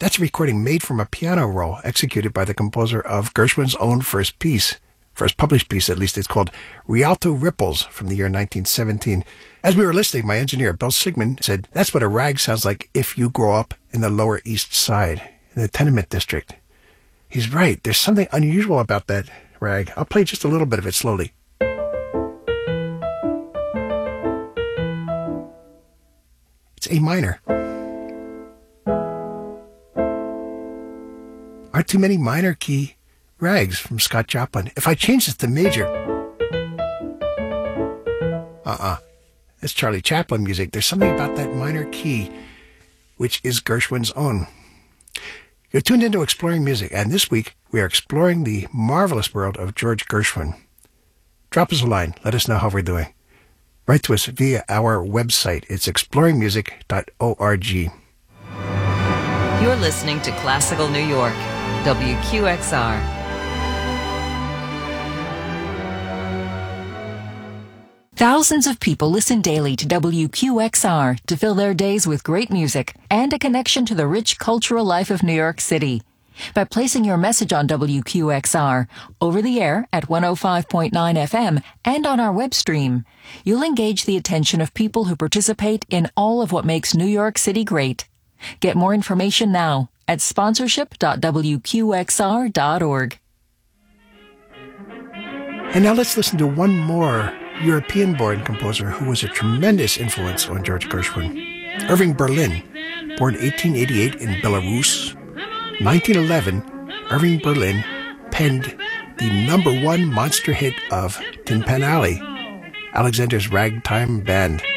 That's a recording made from a piano roll executed by the composer of Gershwin's own first published piece at least. It's called Rialto Ripples from the year 1917. As we were listening, my engineer, Bill Sigmund, said, that's what a rag sounds like if you grow up in the Lower East Side, in the tenement district. He's right. There's something unusual about that rag. I'll play just a little bit of it slowly. It's A minor. Aren't too many minor key rags from Scott Joplin. If I change this to major, that's Charlie Chaplin music. There's something about that minor key, which is Gershwin's own. You're tuned into Exploring Music, and this week we are exploring the marvelous world of George Gershwin. Drop us a line. Let us know how we're doing. Write to us via our website. It's exploringmusic.org. You're listening to Classical New York, WQXR. Thousands of people listen daily to WQXR to fill their days with great music and a connection to the rich cultural life of New York City. By placing your message on WQXR, over the air at 105.9 FM and on our web stream, you'll engage the attention of people who participate in all of what makes New York City great. Get more information now at sponsorship.wqxr.org. And now let's listen to one more European-born composer who was a tremendous influence on George Gershwin. Irving Berlin, born 1888 in Belarus. 1911, Irving Berlin penned the #1 monster hit of Tin Pan Alley, Alexander's Ragtime Band.